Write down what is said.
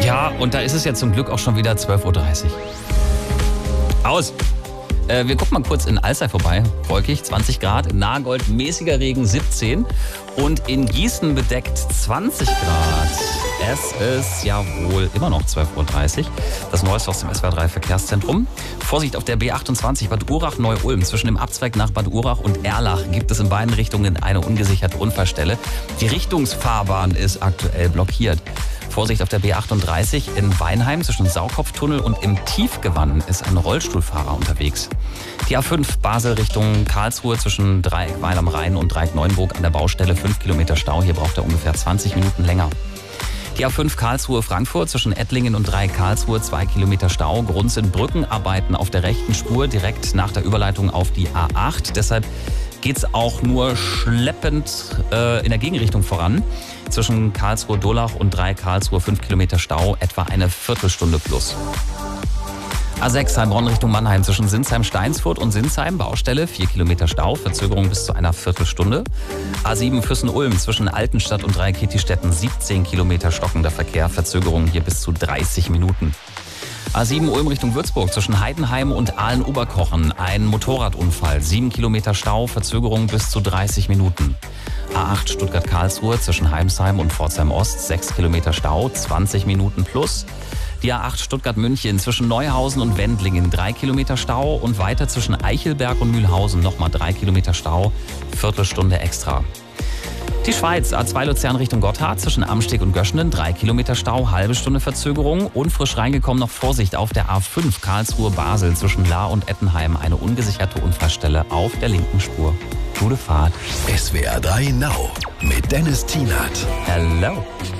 Ja, und da ist es ja zum Glück auch schon wieder 12.30 Uhr. Aus! Wir gucken mal kurz in Alzey vorbei. Wolkig, 20 Grad. In Nagold mäßiger Regen, 17. Und in Gießen bedeckt 20 Grad. Es ist ja wohl immer noch 12.30 Uhr. Das Neueste aus dem SWR 3 Verkehrszentrum. Vorsicht auf der B28 Bad Urach-Neu-Ulm. Zwischen dem Abzweig nach Bad Urach und Erlach gibt es in beiden Richtungen eine ungesicherte Unfallstelle. Die Richtungsfahrbahn ist aktuell blockiert. Vorsicht auf der B38 in Weinheim zwischen Saukopftunnel und im Tiefgewann ist ein Rollstuhlfahrer unterwegs. Die A5 Basel Richtung Karlsruhe zwischen Dreieck Weil am Rhein und Dreieck Neuenburg an der Baustelle 5 Kilometer Stau. Hier braucht er ungefähr 20 Minuten länger. Die A5 Karlsruhe-Frankfurt zwischen Ettlingen und Dreieck Karlsruhe 2 Kilometer Stau. Grund sind Brückenarbeiten auf der rechten Spur direkt nach der Überleitung auf die A8. Deshalb geht es auch nur schleppend in der Gegenrichtung voran. Zwischen Karlsruhe-Durlach und Dreieck Karlsruhe 5 Kilometer Stau, etwa eine Viertelstunde plus. A6 Heilbronn Richtung Mannheim zwischen Sinsheim-Steinsfurt und Sinsheim, Baustelle 4 Kilometer Stau, Verzögerung bis zu einer Viertelstunde. A7 Füssen-Ulm zwischen Altenstadt und Dreieck Kietistetten 17 Kilometer stockender Verkehr, Verzögerung hier bis zu 30 Minuten. A7 Ulm Richtung Würzburg zwischen Heidenheim und Aalen-Oberkochen ein Motorradunfall, 7 Kilometer Stau, Verzögerung bis zu 30 Minuten. A8 Stuttgart-Karlsruhe zwischen Heimsheim und Pforzheim-Ost 6 Kilometer Stau, 20 Minuten plus. Die A8 Stuttgart-München zwischen Neuhausen und Wendlingen 3 Kilometer Stau und weiter zwischen Eichelberg und Mühlhausen nochmal 3 Kilometer Stau, Viertelstunde extra. Die Schweiz, A2 Luzern Richtung Gotthard zwischen Amsteg und Göschenen 3 Kilometer Stau, halbe Stunde Verzögerung. Und frisch reingekommen noch Vorsicht auf der A5 Karlsruhe-Basel zwischen Lahr und Ettenheim. Eine ungesicherte Unfallstelle auf der linken Spur. Gute Fahrt. SWR 3 Now mit Dennis Tienert. Hello.